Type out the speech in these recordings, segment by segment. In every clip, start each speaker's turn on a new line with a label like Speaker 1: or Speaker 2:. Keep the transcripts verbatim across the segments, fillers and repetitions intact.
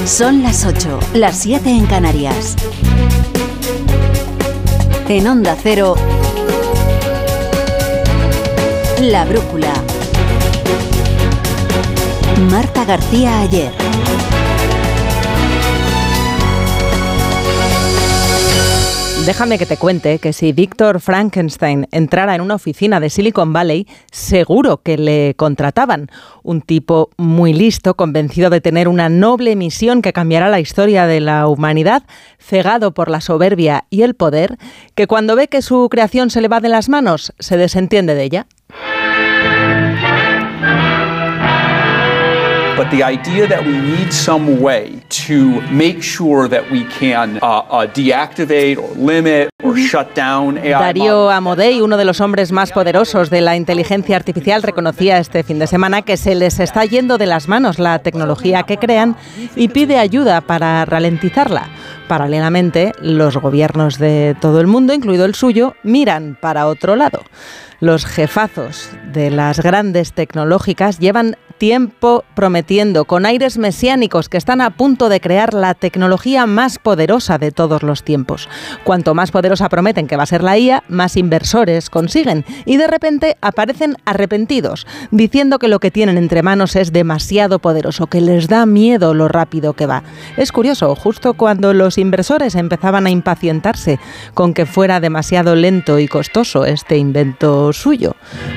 Speaker 1: Son las ocho, las siete en Canarias. En Onda Cero, La Brújula. Marta García Ayer.
Speaker 2: Déjame que te cuente que si Víctor Frankenstein entrara en una oficina de Silicon Valley, seguro que le contrataban. Un tipo muy listo, convencido de tener una noble misión que cambiará la historia de la humanidad, cegado por la soberbia y el poder, que cuando ve que su creación se le va de las manos, se desentiende de ella.
Speaker 3: But the idea that we need some way to make sure that we can uh, uh, deactivate or limit or shut down A I.
Speaker 2: Darío Amodei, uno de los hombres más poderosos de la inteligencia artificial, reconocía este fin de semana que se les está yendo de las manos la tecnología que crean y pide ayuda para ralentizarla. Paralelamente, los gobiernos de todo el mundo, incluido el suyo, miran para otro lado. Los jefazos de las grandes tecnológicas llevan tiempo prometiendo con aires mesiánicos que están a punto de crear la tecnología más poderosa de todos los tiempos. Cuanto más poderosa prometen que va a ser la I A, más inversores consiguen y de repente aparecen arrepentidos, diciendo que lo que tienen entre manos es demasiado poderoso, que les da miedo lo rápido que va. Es curioso, justo cuando los inversores empezaban a impacientarse con que fuera demasiado lento y costoso este invento suyo.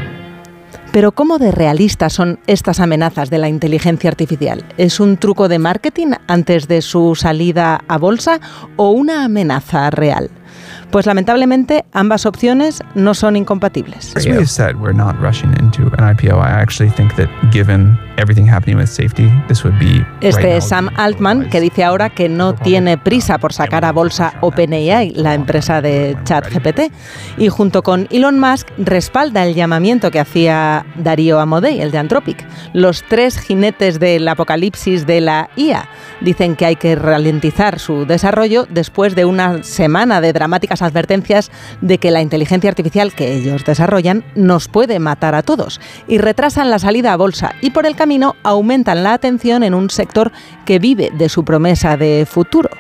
Speaker 2: Pero ¿cómo de realistas son estas amenazas de la inteligencia artificial? ¿Es un truco de marketing antes de su salida a bolsa o una amenaza real? Pues lamentablemente ambas opciones no son incompatibles.
Speaker 4: As we have said, we're not rushing into an I P O. I actually think that given everything happening with safety, this would be
Speaker 2: Este es Sam Altman, que dice ahora que no tiene prisa por sacar a bolsa OpenAI, la empresa de ChatGPT, y junto con Elon Musk respalda el llamamiento que hacía Darío Amodei, el de Anthropic. Los tres jinetes del apocalipsis de la I A dicen que hay que ralentizar su desarrollo después de una semana de dramáticas advertencias de que la inteligencia artificial que ellos desarrollan nos puede matar a todos, y retrasan la salida a bolsa y por el camino aumentan la atención en un sector que vive de su promesa de futuro.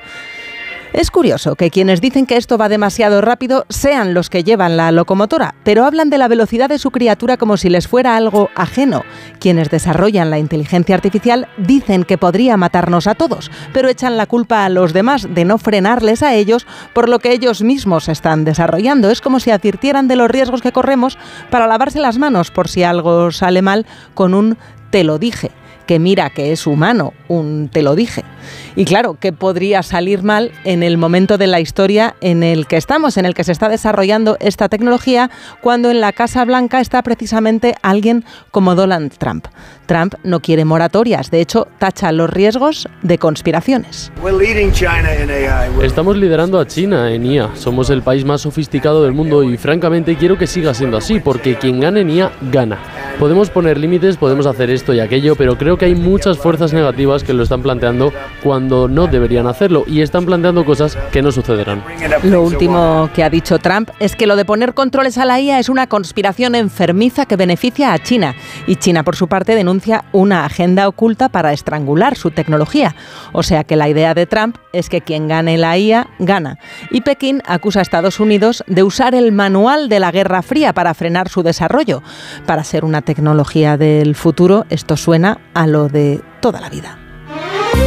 Speaker 2: Es curioso que quienes dicen que esto va demasiado rápido sean los que llevan la locomotora, pero hablan de la velocidad de su criatura como si les fuera algo ajeno. Quienes desarrollan la inteligencia artificial dicen que podría matarnos a todos, pero echan la culpa a los demás de no frenarles a ellos por lo que ellos mismos están desarrollando. Es como si advirtieran de los riesgos que corremos para lavarse las manos por si algo sale mal con un te lo dije. Que mira que es humano, un te lo dije. Y claro, ¿qué podría salir mal en el momento de la historia en el que estamos, en el que se está desarrollando esta tecnología, cuando en la Casa Blanca está precisamente alguien como Donald Trump? Trump no quiere moratorias, de hecho, tacha los riesgos de conspiraciones.
Speaker 5: Estamos liderando a China en I A, somos el país más sofisticado del mundo y francamente quiero que siga siendo así, porque quien gane en I A, gana. Podemos poner límites, podemos hacer esto y aquello, pero creo que hay muchas fuerzas negativas que lo están planteando cuando no deberían hacerlo y están planteando cosas que no sucederán.
Speaker 2: Lo último que ha dicho Trump es que lo de poner controles a la I A es una conspiración enfermiza que beneficia a China, y China por su parte denuncia una agenda oculta para estrangular su tecnología. O sea que la idea de Trump es que quien gane la I A gana, y Pekín acusa a Estados Unidos de usar el manual de la Guerra Fría para frenar su desarrollo. Para ser una tecnología del futuro, esto suena a lo de toda la vida.